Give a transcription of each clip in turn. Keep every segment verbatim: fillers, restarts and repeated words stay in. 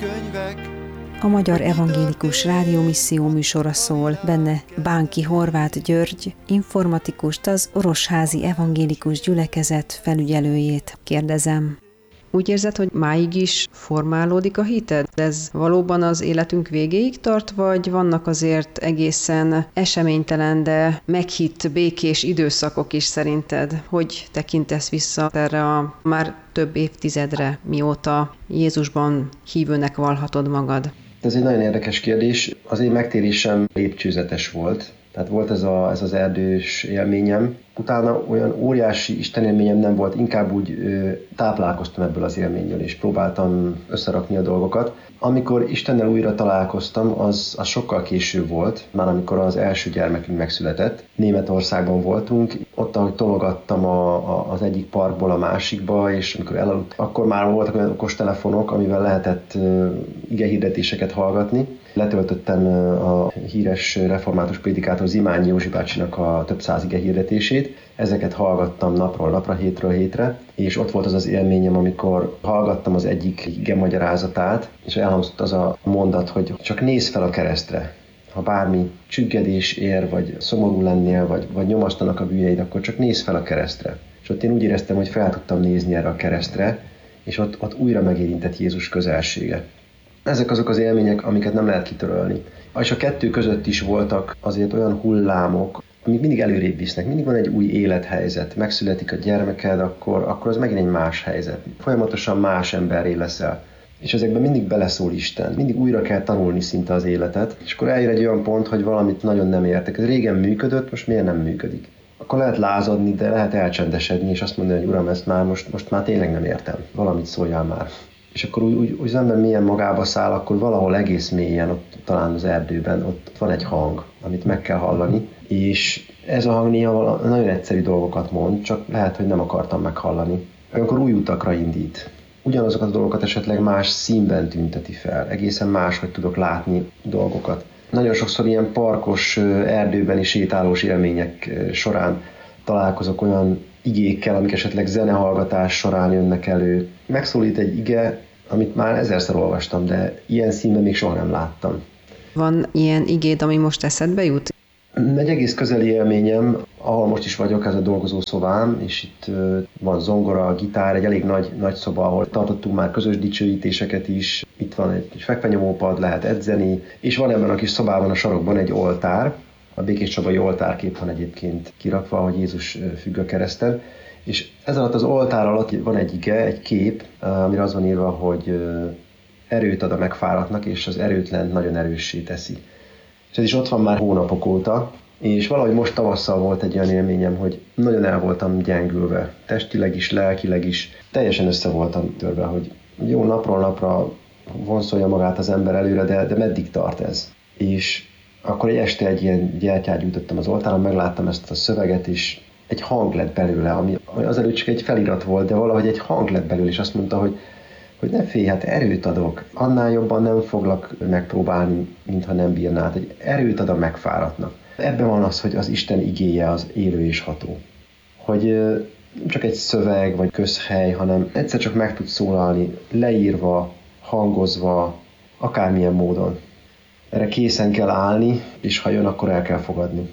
könyvek. A Magyar Evangélikus Rádiómisszió műsora szól, benne Bánki Horváth György, informatikust, az Orosházi Evangélikus Gyülekezet felügyelőjét kérdezem. Úgy érzed, hogy máig is formálódik a hited? Ez valóban az életünk végéig tart, vagy vannak azért egészen eseménytelen, de meghitt, békés időszakok is szerinted? Hogy tekintesz vissza erre a már több évtizedre, mióta Jézusban hívőnek vallhatod magad? Ez egy nagyon érdekes kérdés. Az én megtérésem lépcsőzetes volt. Tehát volt ez, a, ez az erdős élményem. Utána olyan óriási istenélményem nem volt, inkább úgy ö, táplálkoztam ebből az élményből, és próbáltam összerakni a dolgokat. Amikor Istennel újra találkoztam, az, az sokkal később volt, már amikor az első gyermekünk megszületett. Németországban voltunk, ott, ahogy tologattam a, a, az egyik parkból a másikba, és amikor elaludt, akkor már voltak olyan okostelefonok, amivel lehetett ö, igehirdetéseket hallgatni. Letöltöttem a híres református prédikátor Zimányi Józsi bácsinak a több száz igehirdetését. Ezeket hallgattam napról napra, hétről hétre, és ott volt az az élményem, amikor hallgattam az egyik ige magyarázatát, és elhangzott az a mondat, hogy csak nézz fel a keresztre. Ha bármi csüggedés ér, vagy szomorú lennél, vagy, vagy nyomasztanak a bűneid, akkor csak nézz fel a keresztre. És ott én úgy éreztem, hogy fel tudtam nézni erre a keresztre, és ott, ott újra megérintett Jézus közelsége. Ezek azok az élmények, amiket nem lehet kitörölni. És a kettő között is voltak azért olyan hullámok, amik mindig előrébb visznek. Mindig van egy új élethelyzet. Megszületik a gyermeked, akkor, akkor az megint egy más helyzet. Folyamatosan más emberré leszel. És ezekben mindig beleszól Isten. Mindig újra kell tanulni szinte az életet. És akkor eljön egy olyan pont, hogy valamit nagyon nem értek. Ez régen működött, most miért nem működik? Akkor lehet lázadni, de lehet elcsendesedni, és azt mondani, hogy Uram, ezt már most, most már tényleg nem értem. Valamit szóljál már. És akkor úgy, úgy, úgy az ember mélyen magába száll, akkor valahol egész mélyen, ott talán az erdőben, ott van egy hang, amit meg kell hallani, és ez a hang néha nagyon egyszerű dolgokat mond, csak lehet, hogy nem akartam meghallani. Olyankor új utakra indít. Ugyanazokat a dolgokat esetleg más színben tünteti fel, egészen máshogy tudok látni dolgokat. Nagyon sokszor ilyen parkos, erdőben is sétálós élmények során találkozok olyan igékkel, amik esetleg zenehallgatás során jönnek elő. Megszólít egy ige, amit már ezerszer olvastam, de ilyen színben még soha nem láttam. Van ilyen igéd, ami most eszedbe jut? Egy egész közeli élményem, ahol most is vagyok, ez a dolgozó szobám, és itt van zongora, gitár, egy elég nagy, nagy szoba, ahol tartottunk már közös dicsőítéseket is. Itt van egy kis fekvenyomópad, lehet edzeni, és van ebben a kis szobában a sarokban egy oltár. A Békés Csabai oltárkép van egyébként kirakva, hogy Jézus függ a kereszten. És ez alatt az oltár alatt van egy ige, egy kép, amire az van írva, hogy erőt ad a megfáradtnak, és az erőtlent nagyon erőssé teszi. És ez is ott van már hónapok óta, és valahogy most tavasszal volt egy olyan élményem, hogy nagyon el voltam gyengülve, testileg is, lelkileg is, teljesen össze voltam törve, hogy jó, napról napra vonszolja magát az ember előre, de, de meddig tart ez? És akkor egy este egy ilyen gyertyát gyújtottam az oltáron, megláttam ezt a szöveget, és egy hang lett belőle, ami azelőtt csak egy felirat volt, de valahogy egy hang lett belőle, és azt mondta, hogy, hogy ne félj, hát erőt adok, annál jobban nem foglak megpróbálni, mintha nem bírnád, hogy erőt ad a megfáradtnak. Ebben van az, hogy az Isten igéje az élő és ható. Hogy nem csak egy szöveg vagy közhely, hanem egyszer csak meg tud szólalni, leírva, hangozva, akármilyen módon. Erre készen kell állni, és ha jön, akkor el kell fogadni.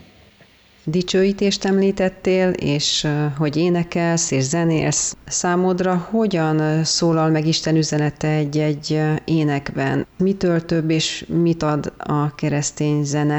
Dicsőítést említettél, és hogy énekelsz és zenélsz. Számodra hogyan szólal meg Isten üzenete egy-egy énekben? Mitől több és mit ad a keresztény zene?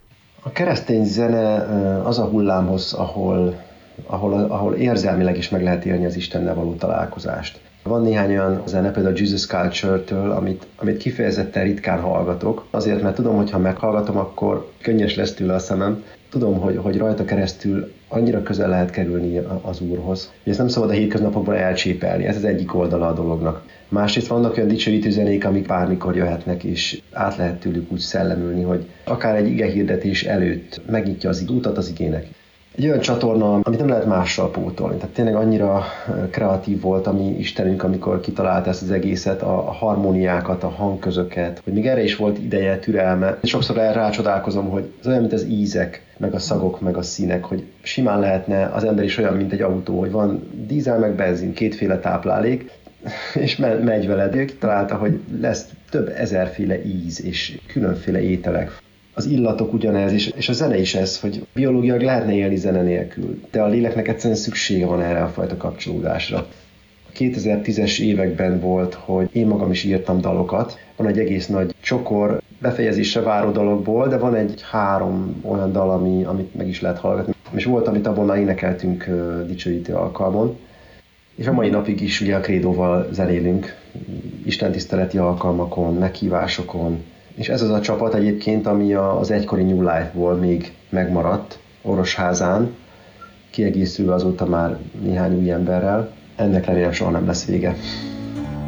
A keresztény zene az a hullámhoz, ahol, ahol, ahol érzelmileg is meg lehet élni az Istennel való találkozást. Van néhány olyan zene, például a Jesus Culture-től, amit, amit kifejezetten ritkán hallgatok. Azért, mert tudom, hogy ha meghallgatom, akkor könnyes lesz tőle a szemem. Tudom, hogy, hogy rajta keresztül annyira közel lehet kerülni az Úrhoz, hogy ezt nem szabad a hétköznapokban elcsépelni. Ez az egyik oldala a dolognak. Másrészt vannak olyan dicsőítő zenék, amik bármikor jöhetnek, és át lehet tőlük úgy szellemülni, hogy akár egy igehirdetés előtt megnyitja az utat az igének. Egy olyan csatorna, amit nem lehet mással pótolni. Tehát tényleg annyira kreatív volt a mi Istenünk, amikor kitalálta ezt az egészet, a harmóniákat, a hangközöket, hogy még erre is volt ideje, türelme. Sokszor rácsodálkozom, hogy ez olyan, mint az ízek, meg a szagok, meg a színek, hogy simán lehetne az ember is olyan, mint egy autó, hogy van dízel, meg benzin, kétféle táplálék. és megy veled. Ő kitalálta, hogy lesz több ezerféle íz és különféle ételek. Az illatok ugyanez, és, és a zene is ez, hogy biológiailag lehetne élni zene nélkül, de a léleknek egyszerűen szüksége van erre a fajta kapcsolódásra. A kétezer-tízes években volt, hogy én magam is írtam dalokat. Van egy egész nagy csokor befejezésre váró dalokból, de van egy három olyan dal, ami, amit meg is lehet hallgatni. És volt, amit abban már énekeltünk uh, dicsőítő alkalmon. És a mai napig is ugye a krédóval zenélünk, istentiszteleti alkalmakon, meghívásokon. És ez az a csapat egyébként, ami az egykori New Life-ból még megmaradt Orosházán, kiegészülve azóta már néhány új emberrel. Ennek remélem soha nem lesz vége.